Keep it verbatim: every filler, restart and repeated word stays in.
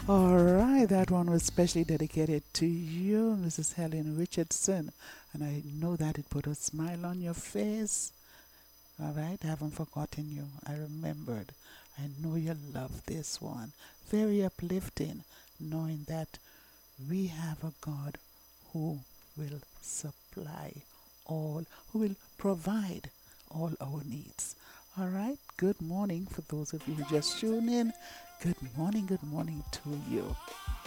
All right, that one was specially dedicated to you, Missus Helen Richardson. And I know that it put a smile on your face. All right, I haven't forgotten you. I remembered. I know you love this one. Very uplifting, knowing that we have a God who will supply all, who will provide all our needs. All right, good morning for those of you who just tuned in. Good morning, good morning to you.